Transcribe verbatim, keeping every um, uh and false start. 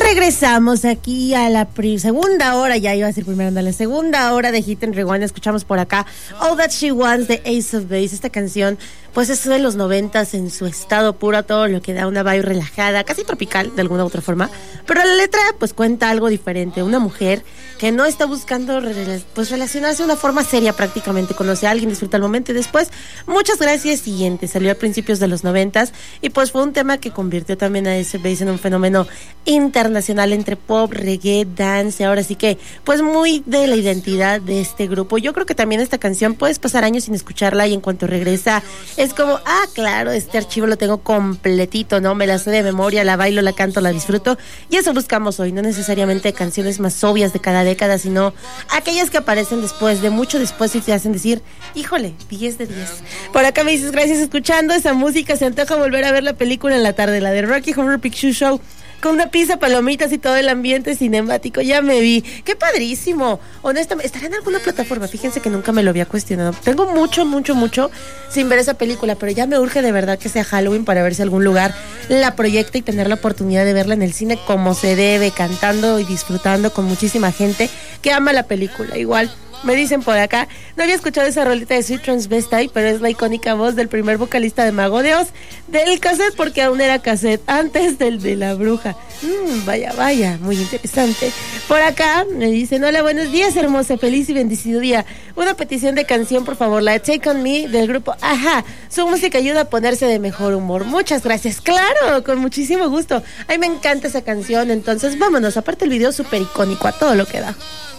regresamos aquí a la pri- segunda hora, ya iba a decir primero, anda, la segunda hora de Hit and Rewind. Escuchamos por acá All That She Wants de Ace of Base. Esta canción, pues es de los noventas en su estado puro, todo lo que da una vibe relajada, casi tropical de alguna u otra forma. Pero la letra, pues cuenta algo diferente. Una mujer que no está buscando re- pues relacionarse de una forma seria prácticamente. Conoce a alguien, disfruta el momento y después, muchas gracias, siguiente. Salió a principios de los noventas y pues fue un tema que convirtió también a Ace of Base en un fenómeno internacional entre pop, reggae, dance. Ahora sí que, pues muy de la identidad de este grupo. Yo creo que también esta canción puedes pasar años sin escucharla y en cuanto regresa es como, ah, claro, este archivo lo tengo completito, ¿no? Me la sé de memoria, la bailo, la canto, la disfruto. Y eso buscamos hoy, no necesariamente canciones más obvias de cada década, sino aquellas que aparecen después, de mucho después, y te hacen decir, híjole, diez de diez. Por acá me dices, gracias, escuchando esa música, se antoja volver a ver la película en la tarde, la de Rocky Horror Picture Show, con una pizza, palomitas y todo el ambiente cinemático. Ya me vi. ¡Qué padrísimo! Honestamente, ¿estará en alguna plataforma? Fíjense que nunca me lo había cuestionado. Tengo mucho, mucho, mucho sin ver esa película, pero ya me urge de verdad que sea Halloween para ver si algún lugar la proyecta y tener la oportunidad de verla en el cine como se debe, cantando y disfrutando con muchísima gente que ama la película. Igual, me dicen por acá, no había escuchado esa rolita de Sweet Transvestite, pero es la icónica voz del primer vocalista de Mago de Oz, del cassette, porque aún era cassette, antes del de la bruja. Mm, vaya, vaya, muy interesante. Por acá me dicen, hola, buenos días, hermosa, feliz y bendecido día. Una petición de canción, por favor, la de Take On Me del grupo Ajá. Su música ayuda a ponerse de mejor humor. Muchas gracias, claro, con muchísimo gusto. Ay, me encanta esa canción, entonces vámonos, aparte el video súper icónico, a todo lo que da.